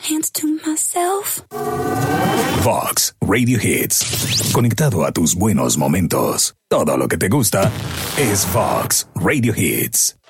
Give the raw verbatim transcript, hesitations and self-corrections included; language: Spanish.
hands to myself. Vox Radio Hits. Conectado a tus buenos momentos. Todo lo que te gusta es Vox Radio Hits.